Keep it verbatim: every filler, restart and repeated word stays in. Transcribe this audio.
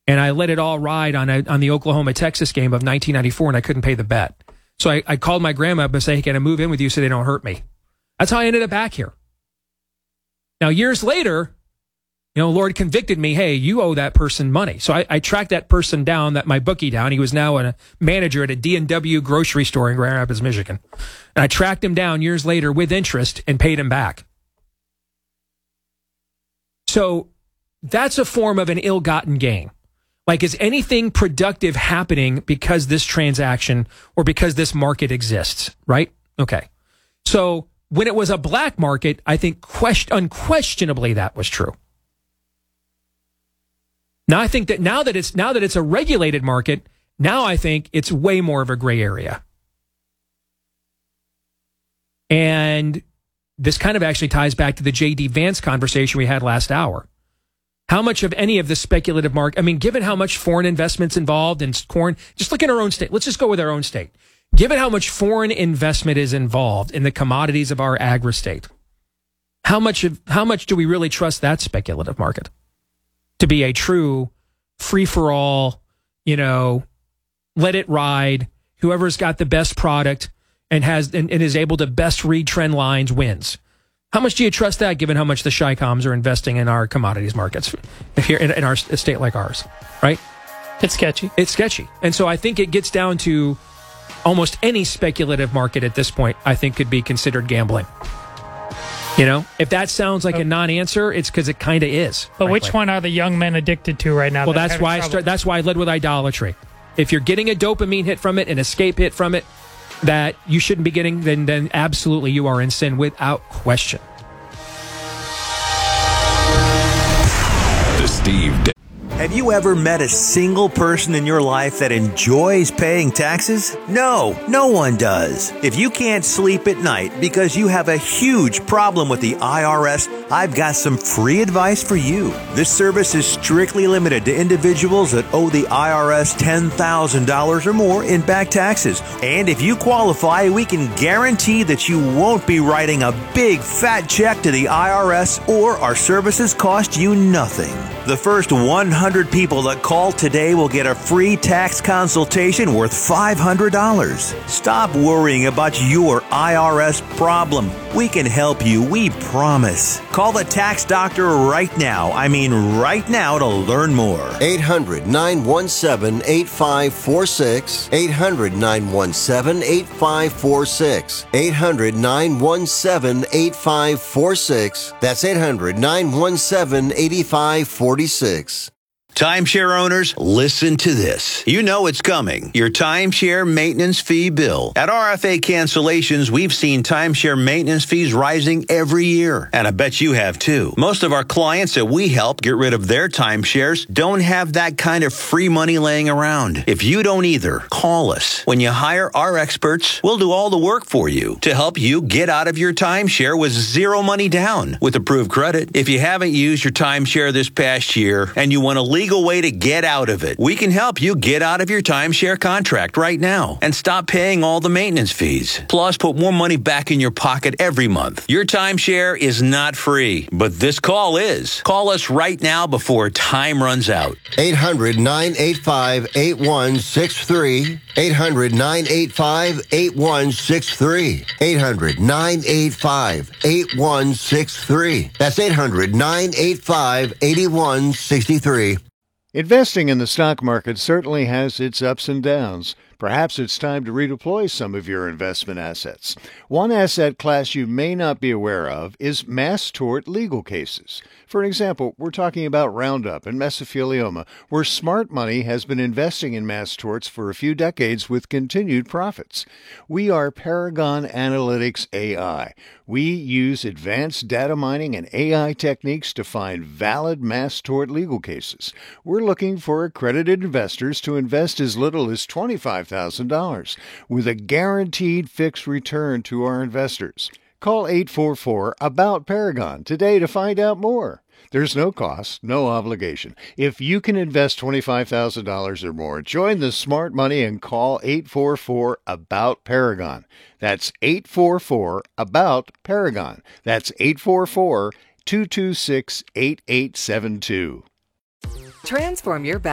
And I let it all ride on a, on the Oklahoma-Texas game of nineteen ninety-four, and I couldn't pay the bet. So I, I called my grandma up and said, hey, can I move in with you so they don't hurt me? That's how I ended up back here. Now, years later, you know, Lord convicted me, hey, you owe that person money. So I, I tracked that person down, that my bookie down. He was now a manager at a D and W grocery store in Grand Rapids, Michigan. And I tracked him down years later with interest and paid him back. So that's a form of an ill-gotten gain. Like, is anything productive happening because this transaction or because this market exists, right? Okay. So when it was a black market, I think quest- unquestionably that was true. Now I think that now that it's now that it's a regulated market, now I think it's way more of a gray area. And this kind of actually ties back to the J D Vance conversation we had last hour. How much of any of the speculative market, I mean, given how much foreign investment's involved in corn, just look at our own state. Let's just go with our own state. Given how much foreign investment is involved in the commodities of our agri-state, how much of, how much do we really trust that speculative market to be a true free-for-all, you know, let it ride, whoever's got the best product and has and, and is able to best read trend lines wins? How much do you trust that, given how much the Chi-Coms are investing in our commodities markets here in, in our a state like ours, right? It's sketchy. It's sketchy. And so I think it gets down to almost any speculative market at this point, I think could be considered gambling. You know, if that sounds like a non-answer, it's because it kind of is. But frankly. Which one are the young men addicted to right now? Well, that's why I start. That's why I led with idolatry. If you're getting a dopamine hit from it, an escape hit from it, that you shouldn't be getting, then then absolutely you are in sin without question. The Steve. Have you ever met a single person in your life that enjoys paying taxes? No, no one does. If you can't sleep at night because you have a huge problem with the I R S, I've got some free advice for you. This service is strictly limited to individuals that owe the I R S ten thousand dollars or more in back taxes. And if you qualify, we can guarantee that you won't be writing a big fat check to the I R S, or our services cost you nothing. The first one hundred people that call today will get a free tax consultation worth five hundred dollars. Stop worrying about your I R S problem. We can help you, we promise. Call the tax doctor right now. I mean right now to learn more. eight hundred, nine one seven, eight five four six. eight hundred, nine one seven, eight five four six. eight hundred, nine one seven, eight five four six. That's eight hundred, nine one seven, eight five four six. Timeshare owners, listen to this. You know it's coming. Your timeshare maintenance fee bill. At R F A Cancellations, we've seen timeshare maintenance fees rising every year. And I bet you have too. Most of our clients that we help get rid of their timeshares don't have that kind of free money laying around. If you don't either, call us. When you hire our experts, we'll do all the work for you to help you get out of your timeshare with zero money down with approved credit. If you haven't used your timeshare this past year and you want to leave legal way to get out of it. We can help you get out of your timeshare contract right now and stop paying all the maintenance fees. Plus, put more money back in your pocket every month. Your timeshare is not free, but this call is. Call us right now before time runs out. eight hundred, nine eight five, eight one six three. eight hundred, nine eight five, eight one six three. eight hundred, nine eight five, eight one six three. That's eight hundred, nine eight five, eight one six three. Investing in the stock market certainly has its ups and downs. Perhaps it's time to redeploy some of your investment assets. One asset class you may not be aware of is mass tort legal cases. For example, we're talking about Roundup and mesothelioma, where smart money has been investing in mass torts for a few decades with continued profits. We are Paragon Analytics A I. We use advanced data mining and A I techniques to find valid mass tort legal cases. We're looking for accredited investors to invest as little as twenty-five thousand dollars with a guaranteed fixed return to our investors. Call eight four four, ABOUT Paragon today to find out more. There's no cost, no obligation. If you can invest twenty-five thousand dollars or more, join the smart money and call eight four four, ABOUT Paragon. That's eight four four, ABOUT Paragon. That's eight four four, two two six, eight eight seven two. Transform your